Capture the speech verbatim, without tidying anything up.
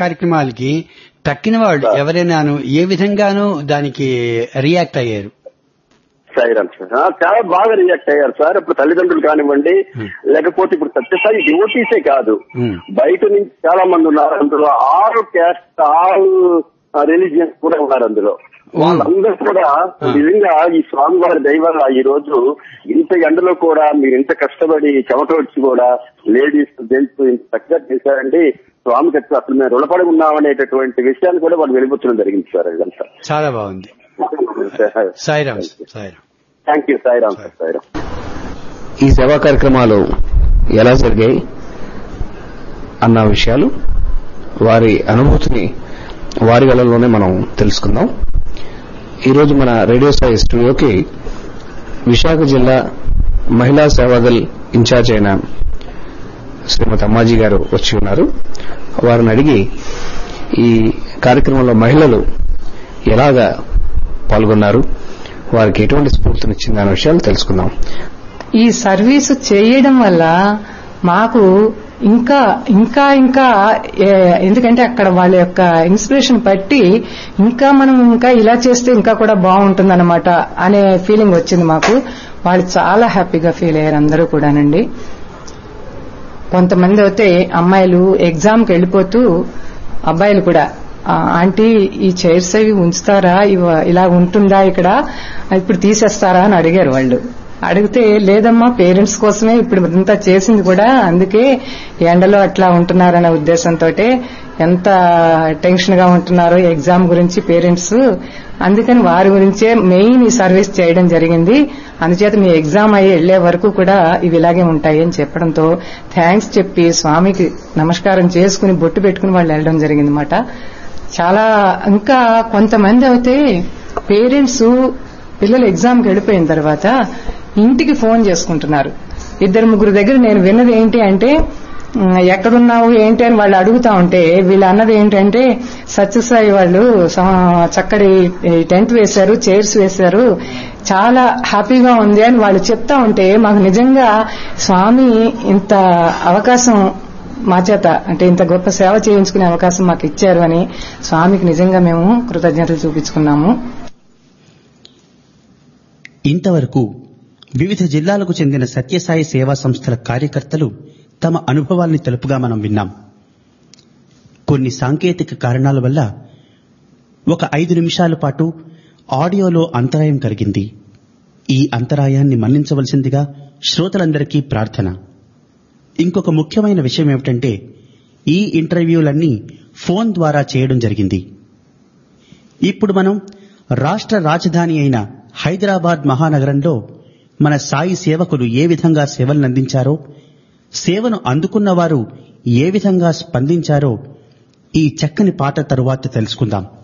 కార్యక్రమాలకి తక్కిన వాళ్ళు ఎవరైనాను ఏ విధంగానూ దానికి రియాక్ట్ అయ్యారు? సాయిరామ్ సార్ చాలా బాగా రియాక్ట్ అయ్యారు సార్. ఇప్పుడు తల్లిదండ్రులు కానివ్వండి, లేకపోతే ఇప్పుడు సత్యసాయి డివోటీసే కాదు, బయట నుంచి చాలా మంది ఉన్నారు అందులో. ఆరు క్యాస్ట్ ఆరు రిలీజియన్స్ కూడా ఉన్నారు అందులో. వాళ్ళందరూ కూడా నిజంగా ఈ స్వామి వారి దైవంగా ఈ రోజు ఇంత ఎండలో కూడా మీరు ఇంత కష్టపడి చెమట వచ్చి కూడా లేడీస్ జెంట్స్ ఇంత చక్కగా చేశారండి. స్వామికి అసలు మేము రుణపడి ఉన్నామనేటటువంటి విషయాన్ని కూడా వాళ్ళు వెలిబుచ్చడం జరిగింది సార్. ఇదంతా చాలా బాగుంది. సాయిరామ్. Thank you. సాయిరామ్ సాయిరామ్. ఈ సేవా కార్యక్రమాలు ఎలా జరిగాయి అన్న విషయాలు వారి అనుభూతిని వారి గలలోనే మనం తెలుసుకుందాం. ఈరోజు మన రేడియో సాయి స్టూడియోకి విశాఖ జిల్లా మహిళా సేవాదల్ ఇన్ఛార్జ్ అయిన శ్రీమతి అమ్మాజీ గారు వచ్చి ఉన్నారు. వారిని అడిగి ఈ కార్యక్రమంలో మహిళలు ఎలాగా పాల్గొన్నారు, వారికి ఎటువంటి స్ఫూర్తినిచ్చింది అనే విషయాలు తెలుసుకుందాం. ఈ సర్వీసు చేయడం వల్ల మాకు ఇంకా ఇంకా ఇంకా ఎందుకంటే అక్కడ వాళ్ళ యొక్క ఇన్స్పిరేషన్ బట్టి ఇంకా మనం ఇంకా ఇలా చేస్తే ఇంకా కూడా బాగుంటుందన్నమాట అనే ఫీలింగ్ వచ్చింది మాకు. వాళ్ళు చాలా హ్యాపీగా ఫీల్ అయ్యారు అందరూ కూడానండి. కొంతమంది అయితే అమ్మాయిలు ఎగ్జామ్కి వెళ్ళిపోతూ అబ్బాయిలు కూడా, ఆంటీ ఈ చైర్స్ అవి ఉంచుతారా, ఇలా ఉంటుందా ఇక్కడ, ఇప్పుడు తీసేస్తారా అని అడిగారు. వాళ్ళు అడిగితే లేదమ్మా పేరెంట్స్ కోసమే ఇప్పుడు ఇంత చేసింది కూడా, అందుకే ఎండలో అట్లా ఉంటున్నారనే ఉద్దేశంతో ఎంత టెన్షన్ గా ఉంటున్నారో ఎగ్జామ్ గురించి పేరెంట్స్, అందుకని వారి గురించే మెయిన్ ఈ సర్వీస్ చేయడం జరిగింది. అందుచేత మీ ఎగ్జామ్ అయ్యి వెళ్లే వరకు కూడా ఇవి ఇలాగే ఉంటాయి అని చెప్పడంతో థ్యాంక్స్ చెప్పి స్వామికి నమస్కారం చేసుకుని బొట్టు పెట్టుకుని వాళ్ళు వెళ్ళడం జరిగిందన్నమాట. చాలా ఇంకా కొంతమంది అయితే పేరెంట్స్ పిల్లలు ఎగ్జామ్కి వెళ్ళిపోయిన తర్వాత ఇంటికి ఫోన్ చేసుకుంటున్నారు. ఇద్దరు ముగ్గురు దగ్గర నేను విన్నది ఏంటి అంటే, ఎక్కడున్నావు ఏంటి అని వాళ్ళు అడుగుతా ఉంటే వీళ్ళు అన్నది ఏంటంటే, సత్యసాయి వాళ్ళు చక్కటి టెంట్ వేశారు, చైర్స్ వేశారు, చాలా హ్యాపీగా ఉంది అని వాళ్ళు చెప్తా ఉంటే మాకు నిజంగా స్వామి ఇంత అవకాశం మా చేత అంటే ఇంత గొప్ప సేవ చేయించుకునే అవకాశం మాకు ఇచ్చారు అని స్వామికి నిజంగా మేము కృతజ్ఞతలు చూపించుకున్నాము. ఇంతవరకు వివిధ జిల్లాలకు చెందిన సత్యసాయి సేవా సంస్థల కార్యకర్తలు తమ అనుభవాల్ని తెలుపుగా మనం విన్నాం. కొన్ని సాంకేతిక కారణాల వల్ల ఒక ఐదు నిమిషాల పాటు ఆడియోలో అంతరాయం కలిగింది. ఈ అంతరాయాన్ని మన్నించవలసిందిగా శ్రోతలందరికీ ప్రార్థన. ఇంకొక ముఖ్యమైన విషయం ఏమిటంటే, ఈ ఇంటర్వ్యూలన్నీ ఫోన్ ద్వారా చేయడం జరిగింది. ఇప్పుడు మనం రాష్ట్ర రాజధాని అయిన హైదరాబాద్ మహానగరంలో మన సాయి సేవకులు ఏ విధంగా సేవలను అందించారో, సేవను అందుకున్న వారు ఏ విధంగా స్పందించారో ఈ చక్కని పాట తరువాత తెలుసుకుందాం.